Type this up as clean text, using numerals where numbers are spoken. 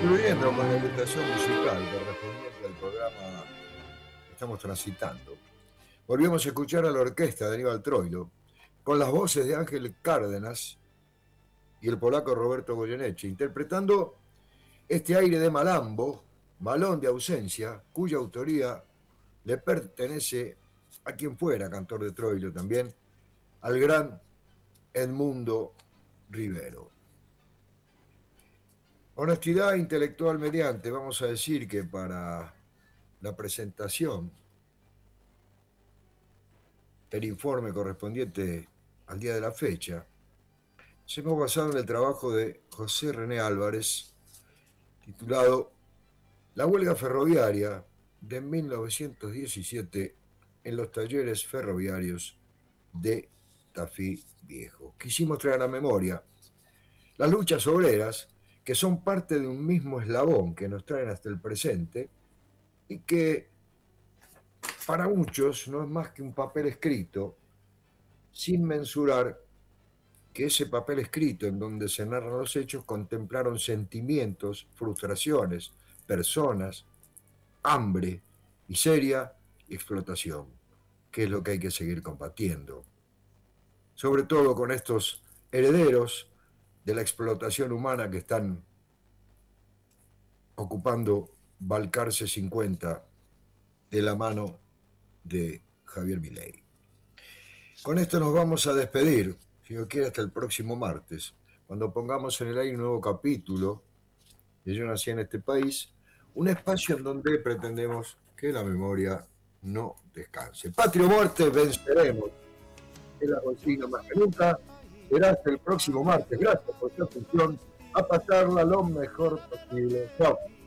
Concluyendo con la ilustración musical correspondiente al programa que estamos transitando, volvimos a escuchar a la orquesta de Aníbal Troilo con las voces de Ángel Cárdenas y el polaco Roberto Goyeneche, interpretando este aire de malambo, malón de ausencia, cuya autoría le pertenece a quien fuera cantor de Troilo también, al gran Edmundo Rivero. Honestidad intelectual mediante, vamos a decir que para la presentación del informe correspondiente al día de la fecha, nos hemos basado en el trabajo de José René Álvarez, titulado La huelga ferroviaria de 1917 en los talleres ferroviarios de Tafí Viejo. Quisimos traer a la memoria las luchas obreras que son parte de un mismo eslabón que nos traen hasta el presente y que para muchos no es más que un papel escrito, sin mensurar que ese papel escrito en donde se narran los hechos contemplaron sentimientos, frustraciones, personas, hambre, miseria y explotación, que es lo que hay que seguir combatiendo. Sobre todo con estos herederos de la explotación humana que están ocupando Balcarce 50 de la mano de Javier Milei. Con esto nos vamos a despedir, si Dios quiere, hasta el próximo martes, cuando pongamos en el aire un nuevo capítulo de Yo nací en este país, un espacio en donde pretendemos que la memoria no descanse. Patria o muerte, venceremos. Es la consigna más que nunca. Será hasta el próximo martes. Gracias por su atención. A pasarla lo mejor posible. Chao.